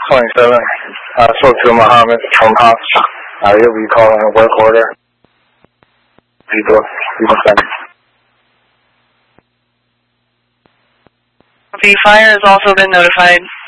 27. I spoke to Muhammad from Hops. He'll be calling a work order. The fire has also been notified.